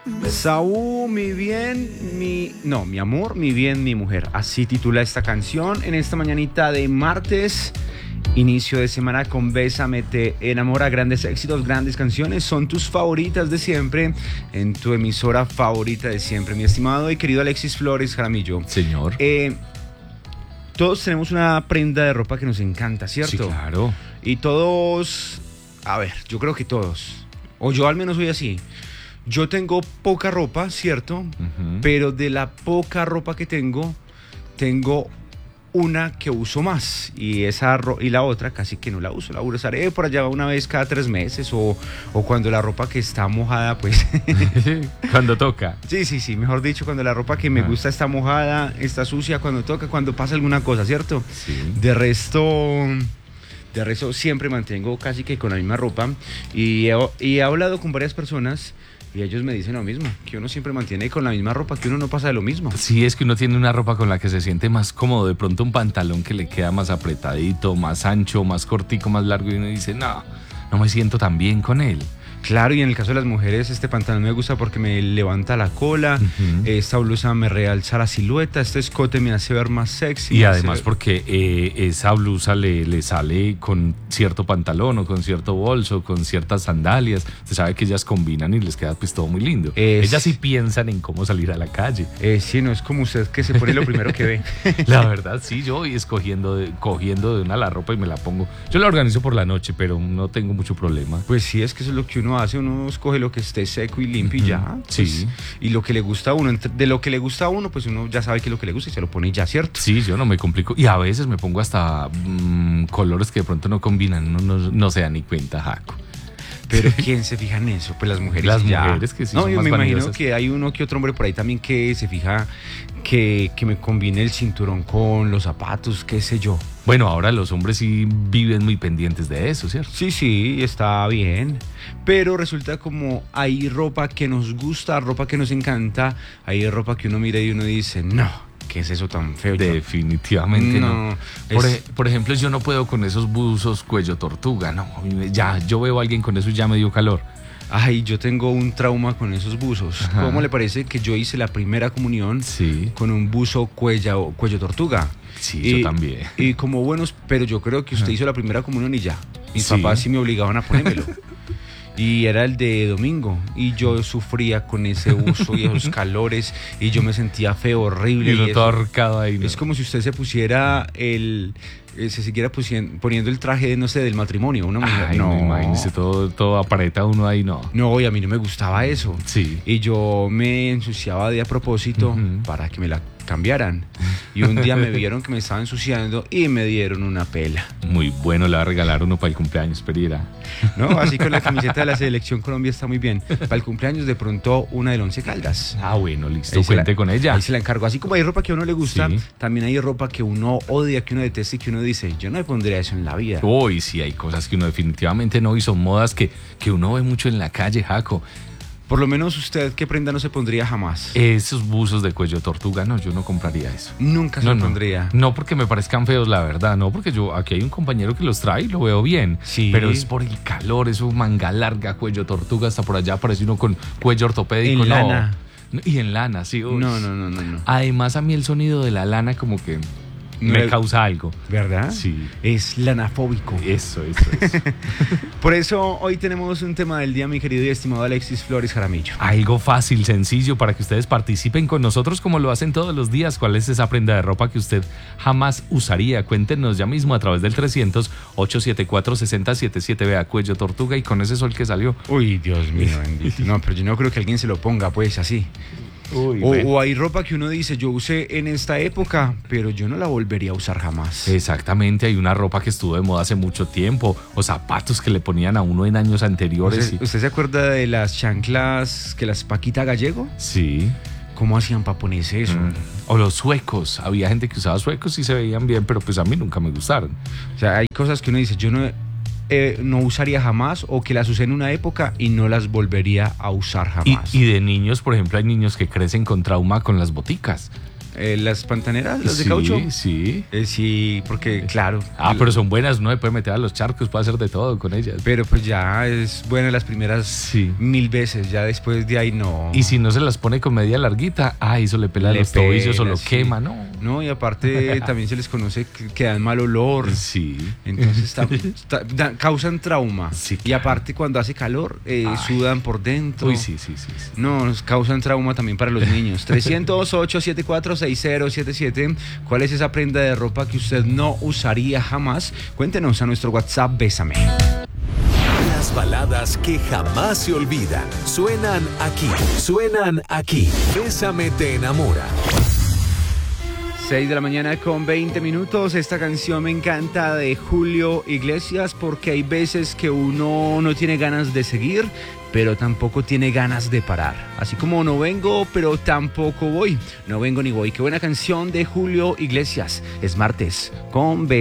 Saúl, mi bien, mi amor, mi bien, mi mujer. Así titula esta canción en esta mañanita de martes. Inicio de semana con Bésame, te enamora. Grandes éxitos, grandes canciones. Son tus favoritas de siempre en tu emisora favorita de siempre. Mi estimado y querido Alexis Flores Jaramillo. Señor. Todos tenemos una prenda de ropa que nos encanta, ¿cierto? Sí, claro. Y todos, a ver, yo creo que todos, o yo al menos soy así. Yo tengo poca ropa, ¿cierto? Uh-huh. Pero de la poca ropa que tengo una que uso más. Y la otra casi que no la uso. La usaré por allá una vez cada 3 meses o cuando la ropa que está mojada, pues... Cuando toca. Sí. Mejor dicho, cuando la ropa que me gusta está mojada, está sucia, cuando toca, cuando pasa alguna cosa, ¿cierto? Sí. De resto siempre mantengo casi que con la misma ropa. Y he hablado con varias personas... Y ellos me dicen lo mismo, que uno siempre mantiene con la misma ropa, que uno no pasa de lo mismo. Sí, es que uno tiene una ropa con la que se siente más cómodo. De pronto un pantalón que le queda más apretadito, más ancho, más cortico, más largo. Y uno dice, no me siento tan bien con él. Claro, y en el caso de las mujeres, este pantalón me gusta porque me levanta la cola, uh-huh. Esta blusa me realza la silueta, este escote me hace ver más sexy. Y además porque esa blusa le sale con cierto pantalón o con cierto bolso, con ciertas sandalias. Usted sabe que ellas combinan y les queda pues todo muy lindo. Ellas sí piensan en cómo salir a la calle. Sí, no es como usted que se pone lo primero que ve. La verdad, sí, yo voy cogiendo de una la ropa y me la pongo. Yo la organizo por la noche, pero no tengo mucho problema. Pues sí, es que eso es lo que uno hace, uno escoge lo que esté seco y limpio y ya. Pues, sí. Y lo que le gusta a uno, de lo que le gusta a uno, pues uno ya sabe que es lo que le gusta y se lo pone ya, ¿cierto? Sí, yo no me complico. Y a veces me pongo hasta colores que de pronto no combinan, no se da ni cuenta, Jaco. Pero ¿quién se fija en eso? Pues las mujeres. Las mujeres que sí. No, son yo más me imagino vanidosas. que hay uno que otro hombre por ahí también que se fija que me combine el cinturón con los zapatos, qué sé yo. Bueno, ahora los hombres sí viven muy pendientes de eso, ¿cierto? Sí, está bien. Pero resulta como hay ropa que nos gusta, ropa que nos encanta, hay ropa que uno mira y uno dice, no, ¿qué es eso tan feo? Definitivamente no. Por ejemplo, yo no puedo con esos buzos cuello tortuga, no. Yo veo a alguien con eso y ya me dio calor. Ay, yo tengo un trauma con esos buzos. Ajá. ¿Cómo le parece que yo hice la primera comunión con un buzo cuello tortuga? Sí, yo también. Y como buenos, pero yo creo que usted hizo la primera comunión y ya. Mis papás sí me obligaban a ponérmelo. Y era el de domingo y yo sufría con ese uso y esos calores y yo me sentía feo, horrible. Y todo ahorcado ahí, ¿no? Es como si usted se pusiera se siguiera poniendo el traje de, no sé, del matrimonio. Una mujer. Ay, no, imagínese, todo aparenta uno ahí, no. No, y a mí no me gustaba eso. Sí. Y yo me ensuciaba de a propósito para que me la cambiaran. Y un día me vieron que me estaba ensuciando y me dieron una pela. Muy bueno, le va a regalar uno para el cumpleaños, Pereira. No, así con la camiseta de la Selección Colombia está muy bien. Para el cumpleaños de pronto una del Once Caldas. Ah, bueno, listo, cuente con ella. Ahí se la encargo. Así como hay ropa que a uno le gusta, también hay ropa que uno odia, que uno detesta y que uno dice, yo no me pondría eso en la vida. Uy, sí, hay cosas que uno definitivamente no, y son modas que uno ve mucho en la calle, Jaco. Por lo menos usted, ¿qué prenda no se pondría jamás? Esos buzos de cuello tortuga, no, yo no compraría eso. Nunca se pondría. No porque me parezcan feos, la verdad, no, porque aquí hay un compañero que los trae y lo veo bien. Sí. Pero es por el calor, eso manga larga, cuello tortuga, hasta por allá parece uno con cuello ortopédico. En lana. Y en lana, sí. Uy. No. Además, a mí el sonido de la lana como que me causa algo. ¿Verdad? Sí. Es lanafóbico. Eso. Por eso hoy tenemos un tema del día, mi querido y estimado Alexis Flores Jaramillo. Algo fácil, sencillo, para que ustedes participen con nosotros como lo hacen todos los días. ¿Cuál es esa prenda de ropa que usted jamás usaría? Cuéntenos ya mismo a través del 300-874-6077. Vea, cuello tortuga y con ese sol que salió. Uy, Dios mío, bendito. No, pero yo no creo que alguien se lo ponga pues así. O hay ropa que uno dice, yo usé en esta época, pero yo no la volvería a usar jamás. Exactamente, hay una ropa que estuvo de moda hace mucho tiempo, o zapatos que le ponían a uno en años anteriores. ¿Usted se acuerda de las chanclas que las Paquita Gallego? Sí. ¿Cómo hacían para ponerse eso? O los suecos, había gente que usaba suecos y se veían bien, pero pues a mí nunca me gustaron. O sea, hay cosas que uno dice, yo no usaría jamás, o que las usé en una época y no las volvería a usar jamás. Y de niños, por ejemplo, hay niños que crecen con trauma con las boticas. Las pantaneras, las de Sí, caucho. sí. Sí, porque claro. Pero son buenas, no se puede meter a los charcos, puede hacer de todo con ellas. Pero pues ya es buena las primeras Sí. 1000 veces, ya después de ahí no. Y si no se las pone con media larguita, eso le pela los tobillos o lo sí. quema, ¿no? No, y aparte también se les conoce que dan mal olor. Sí. Entonces causan trauma. Sí, Y claro. aparte cuando hace calor, sudan por dentro. Uy, sí. No, nos causan trauma también para los niños. 300-874-6077. ¿Cuál es esa prenda de ropa que usted no usaría jamás? Cuéntenos a nuestro WhatsApp, Bésame. Las baladas que jamás se olvidan suenan aquí. Bésame te enamora. 6 de la mañana con 20 minutos. Esta canción me encanta, de Julio Iglesias, porque hay veces que uno no tiene ganas de seguir, pero tampoco tiene ganas de parar. Así como no vengo, pero tampoco voy. No vengo ni voy. Qué buena canción de Julio Iglesias. Es martes con